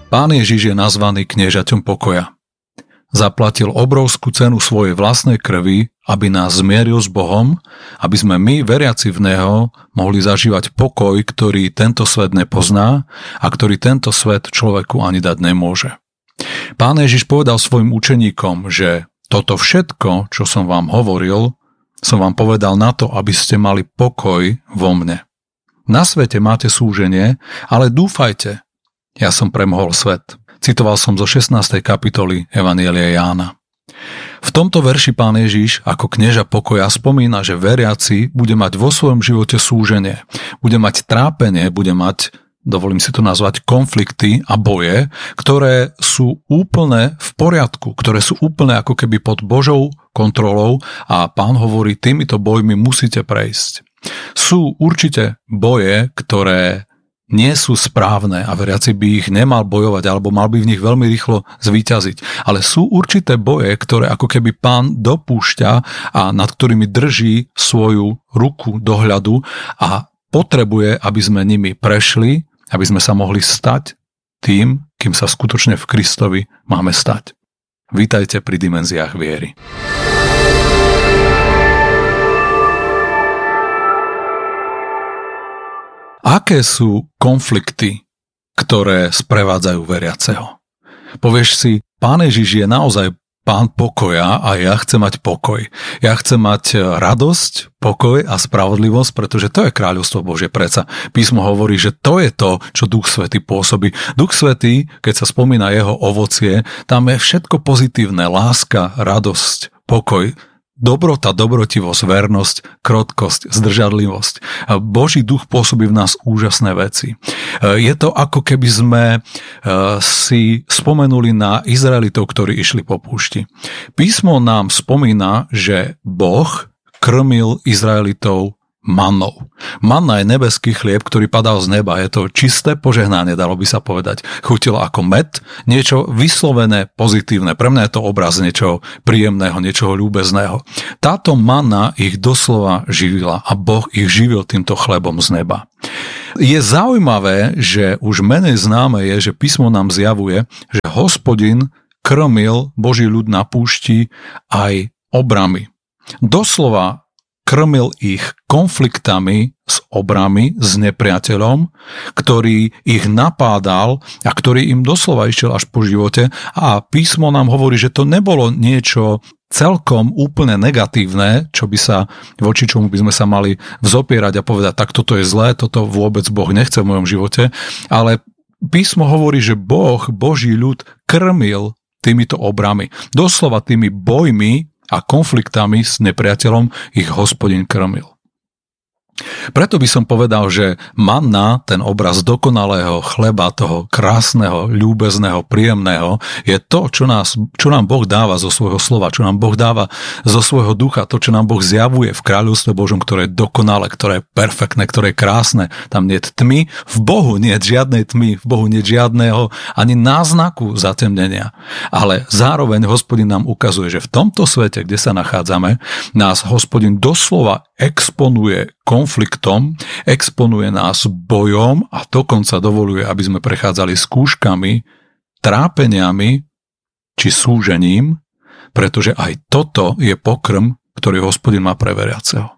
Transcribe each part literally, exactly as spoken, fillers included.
Pán Ježiš je nazvaný kniežaťom pokoja. Zaplatil obrovskú cenu svojej vlastnej krvi, aby nás zmieril s Bohom, aby sme my, veriaci v Neho, mohli zažívať pokoj, ktorý tento svet nepozná a ktorý tento svet človeku ani dať nemôže. Pán Ježiš povedal svojim učeníkom, že toto všetko, čo som vám hovoril, som vám povedal na to, aby ste mali pokoj vo mne. Na svete máte súženie, ale dúfajte, ja som premohol svet. Citoval som zo šestnástej kapitoly Evanjelia Jána. V tomto verši Pán Ježiš ako knieža pokoja spomína, že veriaci bude mať vo svojom živote súženie, bude mať trápenie, bude mať, dovolím si to nazvať, konflikty a boje, ktoré sú úplne v poriadku, ktoré sú úplne ako keby pod Božou kontrolou a Pán hovorí, týmito bojmi musíte prejsť. Sú určite boje, ktoré nie sú správne a veriaci by ich nemal bojovať alebo mal by v nich veľmi rýchlo zvíťaziť. Ale sú určité boje, ktoré ako keby Pán dopúšťa a nad ktorými drží svoju ruku dohľadu a potrebuje, aby sme nimi prešli, aby sme sa mohli stať tým, kým sa skutočne v Kristovi máme stať. Vítajte pri dimenziách viery. Aké sú konflikty, ktoré sprevádzajú veriaceho? Povieš si, Pán Ježiš je naozaj Pán pokoja a ja chcem mať pokoj. Ja chcem mať radosť, pokoj a spravodlivosť, pretože to je kráľovstvo Božie. Predsa písmo hovorí, že to je to, čo Duch Svätý pôsobí. Duch Svätý, keď sa spomína jeho ovocie, tam je všetko pozitívne, láska, radosť, pokoj, dobrota, dobrotivosť, vernosť, krotkosť, zdržanlivosť. Boží duch pôsobí v nás úžasné veci. Je to ako keby sme si spomenuli na Izraelitov, ktorí išli po púšti. Písmo nám spomína, že Boh krmil Izraelitov mannou. Manna je nebeský chlieb, ktorý padal z neba. Je to čisté požehnanie, dalo by sa povedať. Chutilo ako med, niečo vyslovené pozitívne. Pre mňa je to obraz niečoho príjemného, niečoho ľúbezného. Táto manna ich doslova živila a Boh ich živil týmto chlebom z neba. Je zaujímavé, že už menej známe je, že písmo nám zjavuje, že Hospodin krmil Boží ľud na púšti aj obrami. Doslova krmil ich konfliktami s obrami, s nepriateľom, ktorý ich napádal a ktorý im doslova išiel až po živote. A písmo nám hovorí, že to nebolo niečo celkom úplne negatívne, čo by sa, voči čomu by sme sa mali vzopierať a povedať, tak toto je zlé, toto vôbec Boh nechce v mojom živote. Ale písmo hovorí, že Boh, Boží ľud krmil týmito obrami. Doslova tými bojmi a konfliktami s nepriateľom ich Hospodin krmil. Preto by som povedal, že manna, ten obraz dokonalého chleba, toho krásneho, ľúbezného, príjemného, je to, čo, nás, čo nám Boh dáva zo svojho slova, čo nám Boh dáva zo svojho ducha, to, čo nám Boh zjavuje v kráľovstve Božom, ktoré je dokonalé, ktoré je perfektné, ktoré je krásne. Tam nie je tmy, v Bohu nie je žiadnej tmy, v Bohu nie je žiadneho ani náznaku zatemnenia. Ale zároveň Hospodin nám ukazuje, že v tomto svete, kde sa nachádzame, nás Hospodin doslova exponuje konfliktom, exponuje nás bojom a dokonca dovoluje, aby sme prechádzali skúškami, trápeniami či súžením, pretože aj toto je pokrm, ktorý Hospodin má pre veriaceho.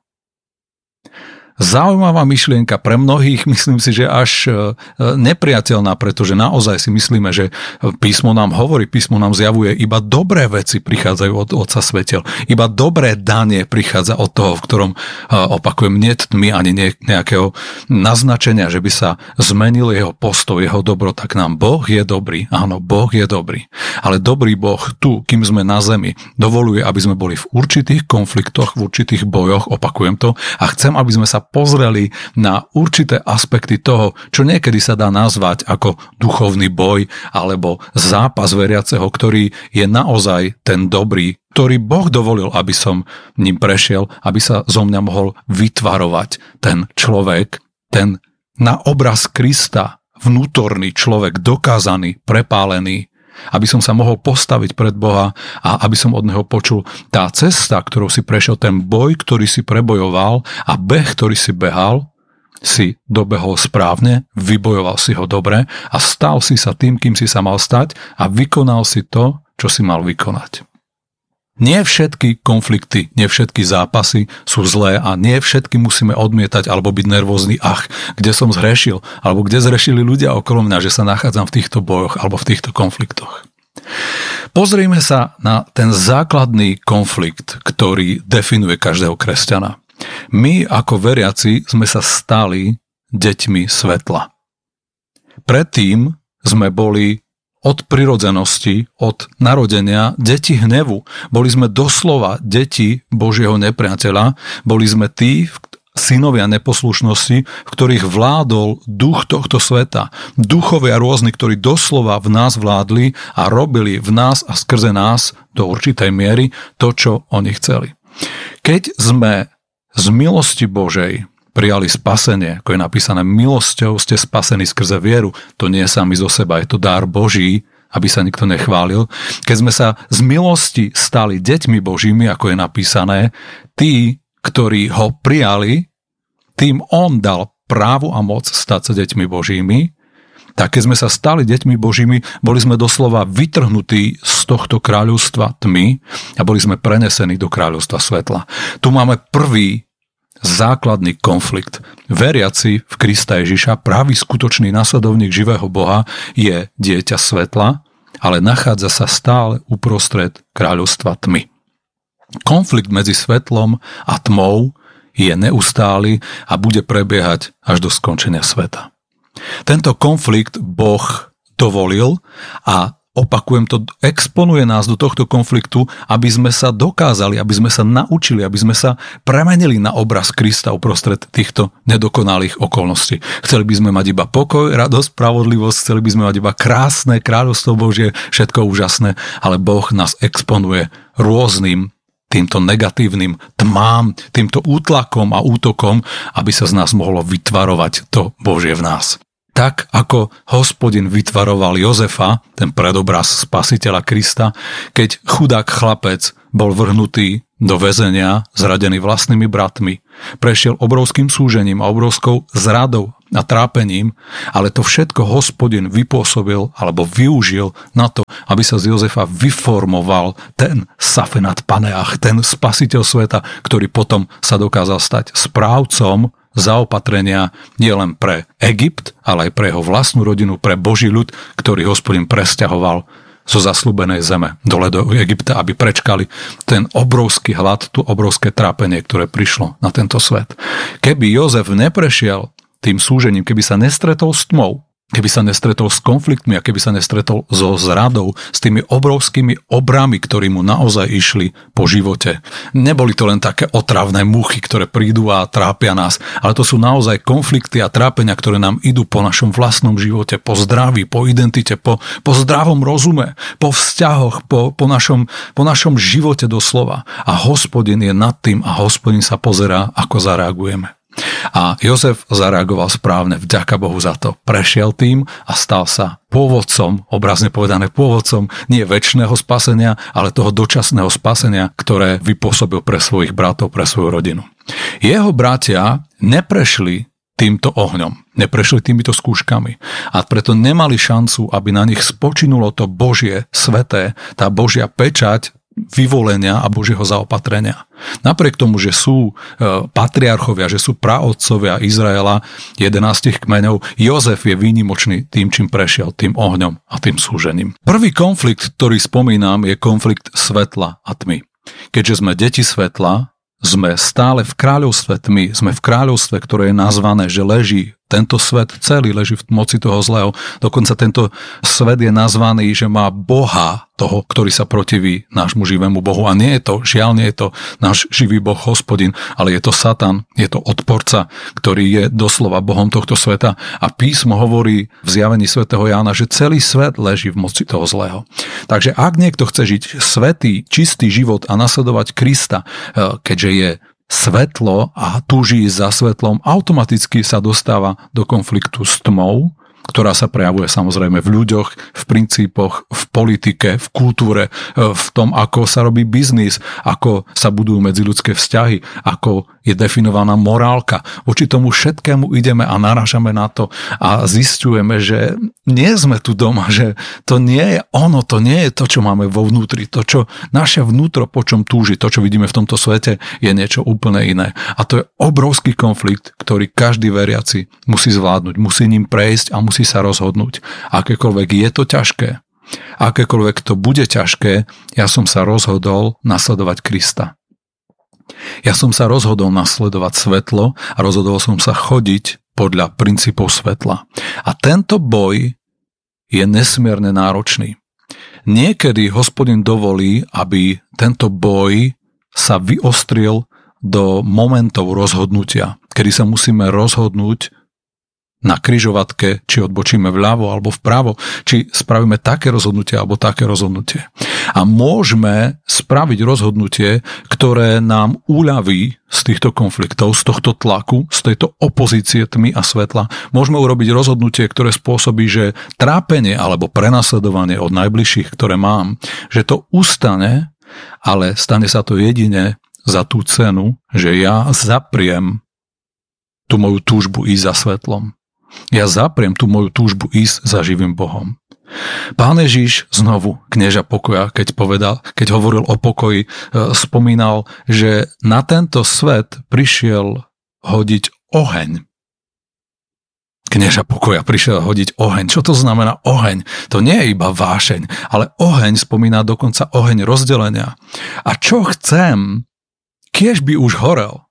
Zaujímavá myšlienka pre mnohých, myslím si, že až nepriateľná, pretože naozaj si myslíme, že písmo nám hovorí, písmo nám zjavuje, iba dobré veci prichádzajú od Otca svetiel. Iba dobré danie prichádza od toho, v ktorom, opakujem, nie tmy ani nejakého naznačenia, že by sa zmenil jeho postoj, jeho dobrota k nám. Boh je dobrý, áno, Boh je dobrý. Ale dobrý Boh tu, kým sme na zemi, dovoluje, aby sme boli v určitých konfliktoch, v určitých bojoch, opakujem to, a chcem, aby sme sa pozreli na určité aspekty toho, čo niekedy sa dá nazvať ako duchovný boj alebo zápas veriaceho, ktorý je naozaj ten dobrý, ktorý Boh dovolil, aby som ním prešiel, aby sa zo mňa mohol vytvarovať ten človek, ten na obraz Krista vnútorný človek, dokázaný, prepálený, aby som sa mohol postaviť pred Boha a aby som od Neho počul tá cesta, ktorou si prešiel, ten boj, ktorý si prebojoval a beh, ktorý si behal, si dobehol správne, vybojoval si ho dobre a stal si sa tým, kým si sa mal stať a vykonal si to, čo si mal vykonať. Nie všetky konflikty, nie všetky zápasy sú zlé a nie všetky musíme odmietať alebo byť nervózny, ach, kde som zhrešil, alebo kde zhrešili ľudia okolo mňa, že sa nachádzam v týchto bojoch alebo v týchto konfliktoch. Pozrime sa na ten základný konflikt, ktorý definuje každého kresťana. My ako veriaci sme sa stali deťmi svetla. Predtým sme boli od prirodzenosti, od narodenia deti hnevu. Boli sme doslova deti Božieho nepriateľa, boli sme tí synovia neposlušnosti, v ktorých vládol duch tohto sveta. Duchovia rôzni, ktorí doslova v nás vládli a robili v nás a skrze nás do určitej miery to, čo oni chceli. Keď sme z milosti Božej prijali spasenie, ako je napísané, milosťou ste spasení skrze vieru, to nie je sami zo seba, je to dar Boží, aby sa nikto nechválil. Keď sme sa z milosti stali deťmi Božími, ako je napísané, tí, ktorí ho prijali, tým on dal právo a moc stať sa deťmi Božími, tak keď sme sa stali deťmi Božími, boli sme doslova vytrhnutí z tohto kráľovstva tmy a boli sme prenesení do kráľovstva svetla. Tu máme prvý základný konflikt. Veriaci v Krista Ježiša, pravý skutočný nasledovník živého Boha, je dieťa svetla, ale nachádza sa stále uprostred kráľovstva tmy. Konflikt medzi svetlom a tmou je neustály a bude prebiehať až do skončenia sveta. Tento konflikt Boh dovolil a opakujem to, exponuje nás do tohto konfliktu, aby sme sa dokázali, aby sme sa naučili, aby sme sa premenili na obraz Krista uprostred týchto nedokonalých okolností. Chceli by sme mať iba pokoj, radosť, spravodlivosť, chceli by sme mať iba krásne kráľovstvo Božie, všetko úžasné, ale Boh nás exponuje rôznym týmto negatívnym tmám, týmto útlakom a útokom, aby sa z nás mohlo vytvarovať to Božie v nás. Tak ako Hospodin vytvaroval Jozefa, ten predobraz spasiteľa Krista, keď chudák chlapec bol vrhnutý do väzenia, zradený vlastnými bratmi, prešiel obrovským súžením a obrovskou zradou a trápením, ale to všetko Hospodin vypôsobil alebo využil na to, aby sa z Jozefa vyformoval ten Safenat Paneach, ten spasiteľ sveta, ktorý potom sa dokázal stať správcom zaopatrenia nielen pre Egypt, ale aj pre jeho vlastnú rodinu, pre Boží ľud, ktorý Hospodin presťahoval zo zasľúbenej zeme dole do Egypta, aby prečkali ten obrovský hlad, tu obrovské trápenie, ktoré prišlo na tento svet. Keby Jozef neprešiel tým súžením, keby sa nestretol s tmou, keby sa nestretol s konfliktmi a keby sa nestretol so zradou, s tými obrovskými obrami, ktorí mu naozaj išli po živote. Neboli to len také otravné muchy, ktoré prídu a trápia nás, ale to sú naozaj konflikty a trápenia, ktoré nám idú po našom vlastnom živote, po zdraví, po identite, po, po zdravom rozume, po vzťahoch, po, po, našom, po našom živote doslova. A Hospodin je nad tým a Hospodin sa pozerá, ako zareagujeme. A Jozef zareagoval správne, vďaka Bohu za to. Prešiel tým a stal sa pôvodcom, obrazne povedané pôvodcom nie večného spasenia, ale toho dočasného spasenia, ktoré vypôsobil pre svojich bratov, pre svoju rodinu. Jeho bratia neprešli týmto ohňom, neprešli týmito skúškami a preto nemali šancu, aby na nich spočinulo to Božie sveté, tá Božia pečať vyvolenia a Božieho zaopatrenia. Napriek tomu, že sú e, patriarchovia, že sú praotcovia Izraela, jedenástich kmeňov, Jozef je výnimočný tým, čím prešiel, tým ohňom a tým súžením. Prvý konflikt, ktorý spomínam, je konflikt svetla a tmy. Keďže sme deti svetla, sme stále v kráľovstve tmy, sme v kráľovstve, ktoré je nazvané, že leží tento svet celý, leží v moci toho zlého. Dokonca tento svet je nazvaný, že má Boha, toho, ktorý sa protiví nášmu živému Bohu. A nie je to, žiaľ nie je to náš živý Boh Hospodin, ale je to Satan, je to odporca, ktorý je doslova Bohom tohto sveta. A písmo hovorí v zjavení svätého Jána, že celý svet leží v moci toho zlého. Takže ak niekto chce žiť svätý, čistý život a nasledovať Krista, keďže je svetlo a túži za svetlom, automaticky sa dostáva do konfliktu s tmou, ktorá sa prejavuje samozrejme v ľuďoch, v princípoch, v politike, v kultúre, v tom, ako sa robí biznis, ako sa budujú medziľudské vzťahy, ako je definovaná morálka. Voči tomu všetkému ideme a narážame na to a zisťujeme, že nie sme tu doma, že to nie je ono, to nie je to, čo máme vo vnútri, to, čo naše vnútro po čom túži, to, čo vidíme v tomto svete, je niečo úplne iné. A to je obrovský konflikt, ktorý každý veriaci musí zvládnuť, musí ním prejsť a musí sa rozhodnúť. Akékoľvek je to ťažké, akékoľvek to bude ťažké, ja som sa rozhodol nasledovať Krista. Ja som sa rozhodol nasledovať svetlo a rozhodol som sa chodiť podľa princípov svetla. A tento boj je nesmierne náročný. Niekedy Hospodin dovolí, aby tento boj sa vyostril do momentov rozhodnutia, kedy sa musíme rozhodnúť na križovatke, či odbočíme vľavo alebo vpravo, či spravíme také rozhodnutie alebo také rozhodnutie. A môžeme spraviť rozhodnutie, ktoré nám uľaví z týchto konfliktov, z tohto tlaku, z tejto opozície tmy a svetla. Môžeme urobiť rozhodnutie, ktoré spôsobí, že trápenie alebo prenasledovanie od najbližších, ktoré mám, že to ustane, ale stane sa to jedine za tú cenu, že ja zapriem tú moju túžbu ísť za svetlom. Ja zapriem tú moju túžbu ísť za živým Bohom. Pán Ježiš znovu, knieža pokoja, keď povedal, keď hovoril o pokoji, spomínal, že na tento svet prišiel hodiť oheň. Knieža pokoja prišiel hodiť oheň. Čo to znamená oheň? To nie je iba vášeň, ale oheň spomína dokonca oheň rozdelenia. A čo chcem, kiež by už horel.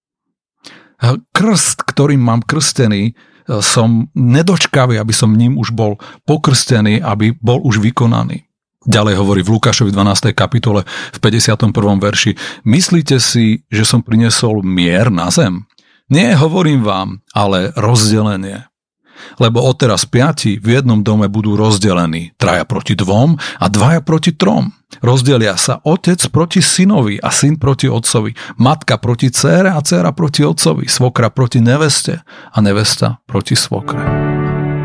Krst, ktorým mám krstený, som nedočkavý, aby som ním už bol pokrstený, aby bol už vykonaný. Ďalej hovorí v Lukášovi dvanástej kapitole v päťdesiatom prvom verši: Myslíte si, že som priniesol mier na zem? Nie, hovorím vám, ale rozdelenie. Lebo odteraz piati v jednom dome budú rozdelení, traja proti dvom a dvaja proti trom. Rozdelia sa otec proti synovi a syn proti otcovi, matka proti dcére a dcéra proti otcovi, svokra proti neveste a nevesta proti svokre.